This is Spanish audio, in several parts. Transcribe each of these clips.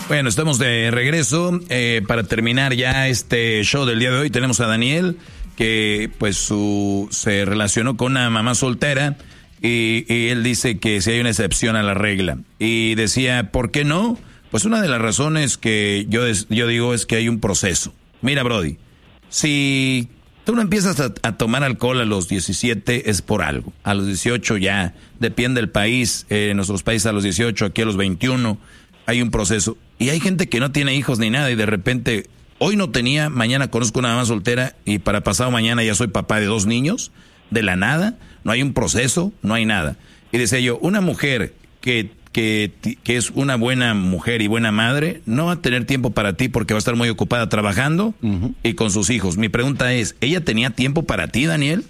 Bueno, estamos de regreso. Para terminar ya este show del día de hoy, tenemos a Daniel, que pues se relacionó con una mamá soltera y él dice que si hay una excepción a la regla. Y decía, ¿por qué no? Pues una de las razones que yo digo es que hay un proceso. Mira, Brody, si tú no empiezas a tomar alcohol a los 17 es por algo. A los 18 ya, depende del país. En nuestros países a los 18, aquí a los 21, hay un proceso. Y hay gente que no tiene hijos ni nada y de repente, hoy no tenía, mañana conozco una mamá soltera y para pasado mañana ya soy papá de 2 niños. De la nada, no hay un proceso, no hay nada. Y decía yo, una mujer que es una buena mujer y buena madre, no va a tener tiempo para ti porque va a estar muy ocupada trabajando y con sus hijos. Mi pregunta es, ¿ella tenía tiempo para ti, Daniel?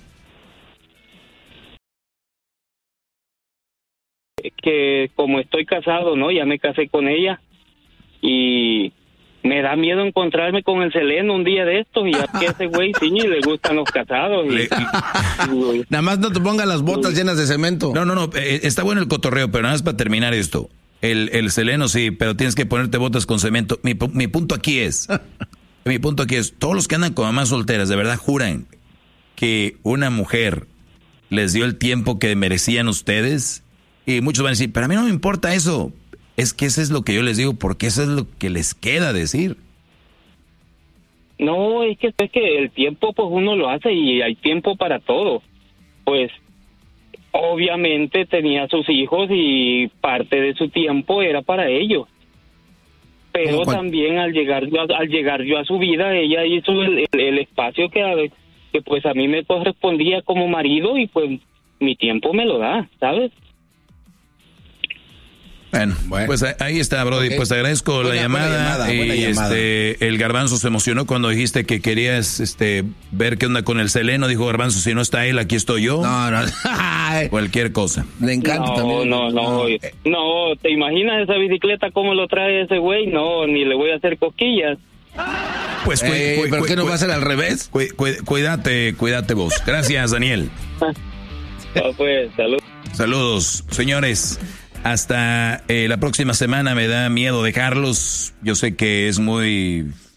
Que como estoy casado, ¿no? Ya me casé con ella y me da miedo encontrarme con el Seleno un día de estos y ya que ese güey sí le gustan los casados. Nada más no te pongas las botas llenas de cemento. No, está bueno el cotorreo, pero nada más para terminar esto. El Seleno sí, pero tienes que ponerte botas con cemento. Mi punto aquí es, todos los que andan con mamás solteras, de verdad juran que una mujer les dio el tiempo que merecían ustedes. Y muchos van a decir, pero a mí no me importa eso. Es que eso es lo que yo les digo, porque eso es lo que les queda decir. No, es que el tiempo pues uno lo hace y hay tiempo para todo. Pues obviamente tenía sus hijos y parte de su tiempo era para ellos. Pero también al llegar yo a su vida, ella hizo el espacio que pues a mí me correspondía como marido y pues mi tiempo me lo da, ¿sabes? Bueno, pues ahí está, Brody. Okay. Pues te agradezco la llamada. Y el Garbanzo se emocionó cuando dijiste que querías ver qué onda con el Seleno. Dijo Garbanzo, si no está él, aquí estoy yo. No. Cualquier cosa. Le encanta también. No, ¿te imaginas esa bicicleta cómo lo trae ese güey? No, ni le voy a hacer cosquillas. Pues ¿por qué no va a ser al revés? Cuídate vos. Gracias, Daniel. No, pues, Saludos, señores. Hasta la próxima semana. Me da miedo dejarlos. Yo sé que es muy